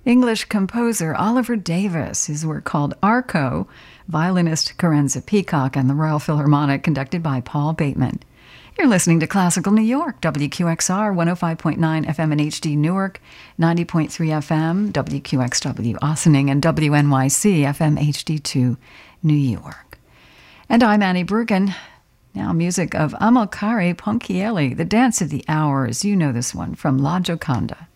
English composer Oliver Davis, his work called Arco, violinist Carenza Peacock, and the Royal Philharmonic, conducted by Paul Bateman. You're listening to Classical New York, WQXR 105.9 FM in HD Newark, 90.3 FM, WQXW Ossining, and WNYC FM HD2 New York. And I'm Annie Bergen. Now music of Amilcare Ponchielli, The Dance of the Hours. You know this one from La Gioconda.